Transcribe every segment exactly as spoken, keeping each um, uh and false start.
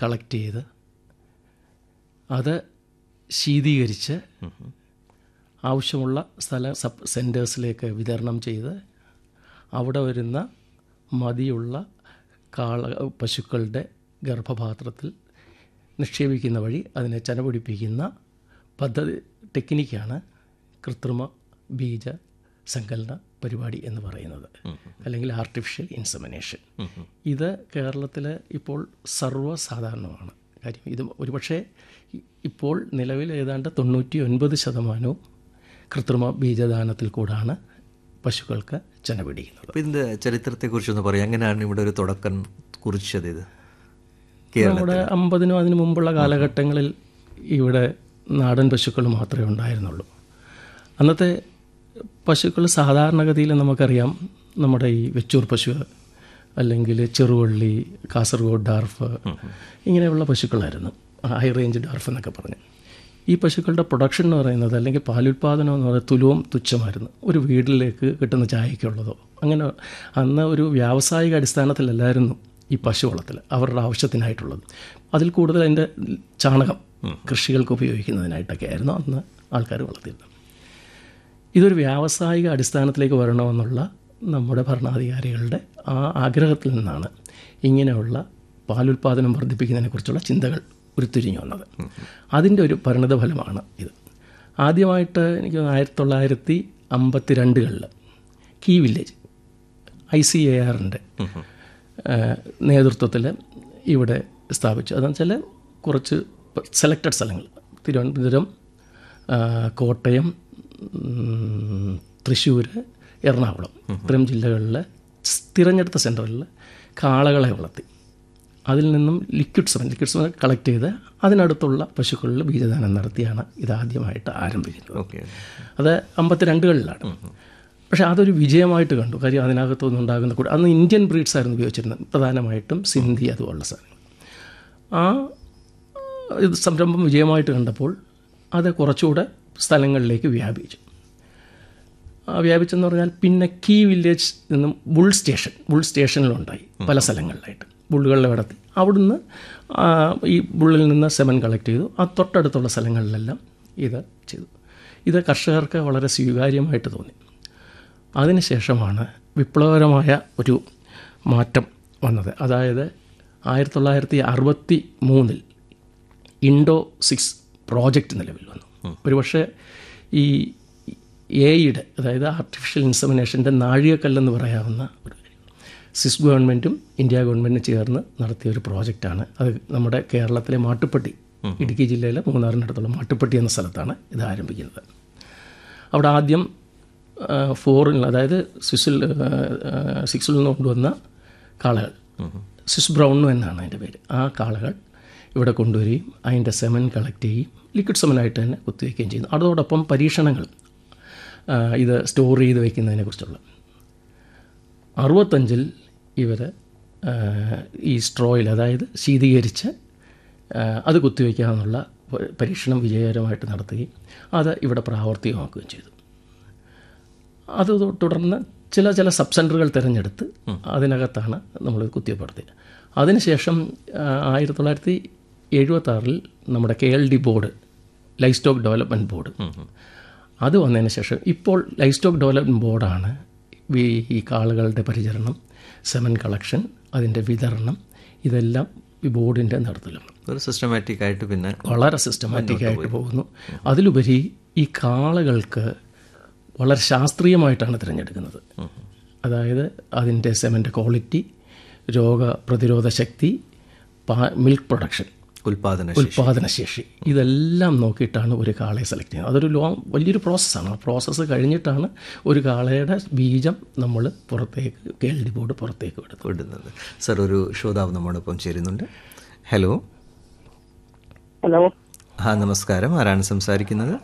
Collect ചെയ്ത് അത് ശീതീകരിച്ച് ആവശ്യമുള്ള സ്ഥല സബ് സെൻറ്റേഴ്സിലേക്ക് വിതരണം ചെയ്ത് അവിടെ വരുന്ന മതിയുള്ള കാള പശുക്കളുടെ ഗർഭപാത്രത്തിൽ നിക്ഷേപിക്കുന്ന വഴി അതിനെ ചനപിടിപ്പിക്കുന്ന പദ്ധതി ടെക്നിക്കാണ് കൃത്രിമ ബീജ സങ്കലന പരിപാടി എന്ന് പറയുന്നത്, അല്ലെങ്കിൽ ആർട്ടിഫിഷ്യൽ ഇൻസെമിനേഷൻ. ഇത് കേരളത്തിൽ ഇപ്പോൾ സർവ്വസാധാരണമാണ്. കാര്യം ഇത് ഒരുപക്ഷെ ഇപ്പോൾ നിലവിൽ ഏതാണ്ട് തൊണ്ണൂറ്റി ഒൻപത് ശതമാനവും കൃത്രിമ ബീജദാനത്തിൽ കൂടാണ് പശുക്കൾക്ക് ചെന പിടിക്കുന്നത്. ഇതിൻ്റെ ചരിത്രത്തെക്കുറിച്ചൊന്ന് പറയാം. എങ്ങനെയാണ് ഇവിടെ ഒരു തുടക്കം കുറിച്ചത്? ഇത് നമ്മുടെ അമ്പതിനും അതിനു മുമ്പുള്ള കാലഘട്ടങ്ങളിൽ ഇവിടെ നാടൻ പശുക്കൾ മാത്രമേ ഉണ്ടായിരുന്നുള്ളൂ. അന്നത്തെ പശുക്കൾ സാധാരണഗതിയിൽ നമുക്കറിയാം, നമ്മുടെ ഈ വെച്ചൂർ പശു അല്ലെങ്കിൽ ചെറുവള്ളി, കാസർഗോഡ് ഡാർഫ്, ഇങ്ങനെയുള്ള പശുക്കളായിരുന്നു, ഹൈ റേഞ്ച് ഡാർഫ് എന്നൊക്കെ പറഞ്ഞ്. ഈ പശുക്കളുടെ പ്രൊഡക്ഷൻ എന്ന് പറയുന്നത്, അല്ലെങ്കിൽ പാലുൽപാദനം എന്ന് പറയുന്നത് തുലവും തുച്ഛമായിരുന്നു. ഒരു വീട്ടിലേക്ക് കിട്ടുന്ന ചായക്കുള്ളതോ അങ്ങനെ അന്ന് ഒരു വ്യാവസായിക അടിസ്ഥാനത്തിലല്ലായിരുന്നു ഈ പശു വളർത്തൽ, അവരുടെ ആവശ്യത്തിനായിട്ടുള്ളത്. അതിൽ കൂടുതൽ അതിൻ്റെ ചാണകം കൃഷികൾക്ക് ഉപയോഗിക്കുന്നതിനായിട്ടൊക്കെ ആയിരുന്നു അന്ന് ആൾക്കാർ വളർത്തിയിരുന്നത്. ഇതൊരു വ്യാവസായിക അടിസ്ഥാനത്തിലേക്ക് വരണമെന്നുള്ള നമ്മുടെ ഭരണാധികാരികളുടെ ആ ആഗ്രഹത്തിൽ നിന്നാണ് ഇങ്ങനെയുള്ള പാലുൽപാദനം വർദ്ധിപ്പിക്കുന്നതിനെക്കുറിച്ചുള്ള ചിന്തകൾ ഉരുത്തിരിഞ്ഞു വന്നത്. അതിൻ്റെ ഒരു പരിണതഫലമാണ് ഇത്. ആദ്യമായിട്ട് എനിക്ക് ആയിരത്തി തൊള്ളായിരത്തി അമ്പത്തി രണ്ടുകളിൽ key village I C A aren't നേതൃത്വത്തിൽ ഇവിടെ സ്ഥാപിച്ചു. അതെന്ന് വെച്ചാൽ കുറച്ച് സെലക്റ്റഡ് സ്ഥലങ്ങൾ, തിരുവനന്തപുരം, കോട്ടയം, തൃശ്ശൂർ, എറണാകുളം, ഇത്തരം ജില്ലകളിലെ തിരഞ്ഞെടുത്ത സെൻറ്ററുകളിൽ കാളകളെ വളർത്തി അതിൽ നിന്നും liquid semen liquid semen collect ചെയ്ത് അതിനടുത്തുള്ള പശുക്കളിൽ ബീജദാനം നടത്തിയാണ് ഇതാദ്യമായിട്ട് ആരംഭിക്കുന്നത്. അത് അമ്പത്തി രണ്ടുകളിലാണ്. പക്ഷേ അതൊരു വിജയമായിട്ട് കണ്ടു. കാര്യം അതിനകത്തുനിന്ന് ഉണ്ടാകുന്ന കൂടെ അന്ന് ഇന്ത്യൻ ബ്രീഡ്സ് ആയിരുന്നു ഉപയോഗിച്ചിരുന്നത്, പ്രധാനമായിട്ടും സിന്ധി അതുപോലുള്ള സാധനങ്ങൾ. ആ ഇത് സംരംഭം വിജയമായിട്ട് കണ്ടപ്പോൾ അത് കുറച്ചുകൂടെ സ്ഥലങ്ങളിലേക്ക് വ്യാപിച്ചു. വ്യാപിച്ചെന്ന് പറഞ്ഞാൽ പിന്നെ കീ വില്ലേജ് നിന്നും ബുൾ സ്റ്റേഷൻ ബുൾ സ്റ്റേഷനിലുണ്ടായി പല സ്ഥലങ്ങളിലായിട്ട്. ബുള്ളുകളിൽ നടത്തി അവിടുന്ന് ഈ ബുള്ളിൽ നിന്ന് സെമൻ കളക്ട് ചെയ്തു. ആ തൊട്ടടുത്തുള്ള സ്ഥലങ്ങളിലെല്ലാം ഇത് ചെയ്തു. ഇത് കർഷകർക്ക് വളരെ സ്വീകാര്യമായിട്ട് തോന്നി. അതിനുശേഷമാണ് വിപ്ലവകരമായ ഒരു മാറ്റം വന്നത്. അതായത് ആയിരത്തി തൊള്ളായിരത്തി അറുപത്തി മൂന്നിൽ ഇൻഡോ സിക്സ് പ്രോജക്റ്റ് നിലവിൽ വന്നു. ഒരുപക്ഷെ ഈ എയുടെ, അതായത് ആർട്ടിഫിഷ്യൽ ഇൻസെമിനേഷൻ്റെ നാഴികക്കല്ലെന്ന് പറയാവുന്ന ഒരു സിസ് ഗവൺമെൻറ്റും ഇന്ത്യ ഗവൺമെൻറ്റും ചേർന്ന് നടത്തിയ ഒരു പ്രോജക്റ്റാണ്. അത് നമ്മുടെ കേരളത്തിലെ മാട്ടുപ്പെട്ടി, ഇടുക്കി ജില്ലയിലെ മൂന്നാറിനടുത്തുള്ള മാട്ടുപ്പെട്ടി എന്ന സ്ഥലത്താണ് ഇത് ആരംഭിക്കുന്നത്. അവിടെ ആദ്യം ഫോറിൻ, അതായത് സ്വിസിൽ സിക്സിൽ നിന്ന് കൊണ്ടുവന്ന കാളകൾ, സ്വിസ് ബ്രൗൺ എന്നാണ് അതിൻ്റെ പേര്, ആ കാളകൾ ഇവിടെ കൊണ്ടുവരികയും അതിൻ്റെ സെമൻ കളക്ട് ചെയ്യുകയും ലിക്വിഡ് സെമനായിട്ട് തന്നെ കുത്തിവയ്ക്കുകയും ചെയ്യുന്നു. അതോടൊപ്പം പരീക്ഷണങ്ങൾ ഇത് സ്റ്റോർ ചെയ്ത് വയ്ക്കുന്നതിനെക്കുറിച്ചുള്ള. അറുപത്തഞ്ചിൽ ഇവർ ഈ സ്ട്രോയിൽ, അതായത് ശീതീകരിച്ച് അത് കുത്തിവയ്ക്കാമെന്നുള്ള പരീക്ഷണം വിജയകരമായിട്ട് നടത്തുകയും അത് ഇവിടെ പ്രാവർത്തികമാക്കുകയും ചെയ്തു. അത് തുടർന്ന് ചില ചില സബ് സെൻറ്ററുകൾ തിരഞ്ഞെടുത്ത് അതിനകത്താണ് നമ്മൾ കുത്തിവയ്പ്പെടുത്തിയത്. അതിനുശേഷം ആയിരത്തി തൊള്ളായിരത്തി എഴുപത്താറിൽ നമ്മുടെ K L D board, life stock development board, അത് വന്നതിന് ശേഷം ഇപ്പോൾ ലൈഫ് സ്റ്റോക്ക് ഡെവലപ്മെൻറ്റ് ബോർഡാണ് ഈ കാളുകളുടെ പരിചരണം, സെമൻ കളക്ഷൻ, അതിൻ്റെ വിതരണം, ഇതെല്ലാം ഈ ബോർഡിൻ്റെ നേതൃത്വത്തിലാണ്. ഒരു സിസ്റ്റമാറ്റിക് ആയിട്ട് പിന്നെ വളരെ സിസ്റ്റമാറ്റിക് ആയിട്ട് പോകുന്നു. അതിലുപരി ഈ കാളകൾക്ക് വളരെ ശാസ്ത്രീയമായിട്ടാണ് തിരഞ്ഞെടുക്കുന്നത്. അതായത് അതിൻ്റെ സെമൻ്റെ ക്വാളിറ്റി, രോഗപ്രതിരോധ ശക്തി, മിൽക്ക് പ്രൊഡക്ഷൻ, ഉൽപാദന ഉൽപാദനശേഷി, ഇതെല്ലാം നോക്കിയിട്ടാണ് ഒരു കാളയെ സെലക്ട് ചെയ്യുന്നത്. അതൊരു ലോങ് വലിയൊരു പ്രോസസ്സാണ്. ആ പ്രോസസ്സ് കഴിഞ്ഞിട്ടാണ് ഒരു കാളയുടെ ബീജം നമ്മൾ പുറത്തേക്ക്, കെ എൽ ഡി ബോർഡ് പുറത്തേക്ക് വിടുന്നത് വിടുന്നത് സർ, ഒരു ശ്രോതാവ് നമ്മോടൊപ്പം ചേരുന്നുണ്ട്. ഹലോ. ഹലോ. ആ നമസ്കാരം, ആരാണ് സംസാരിക്കുന്നത്?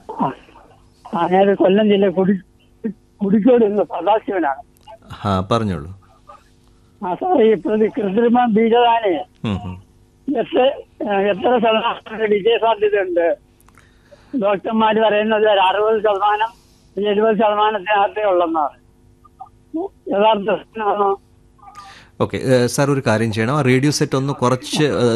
ഞാൻ കൊല്ലം ജില്ല കുടിക്കോട് സദാശിവനാണ്. ആ പറഞ്ഞോളൂ. ആ സാറേ, ഈ കൃത്രിമ ബീജദാനെ എത്ര എത്ര ശതമാനം വിജയസാധ്യതയുണ്ട്? ഡോക്ടർമാര് പറയുന്നത് ഒരു അറുപത് ശതമാനം എഴുപത് ശതമാനത്തിനകത്തേ ഉള്ളെന്നാണ്. യഥാർത്ഥ ഓക്കെ സാർ, ഒരു കാര്യം ചെയ്യണം, ആ റേഡിയോ സെറ്റ് ഒന്ന് കുറച്ച്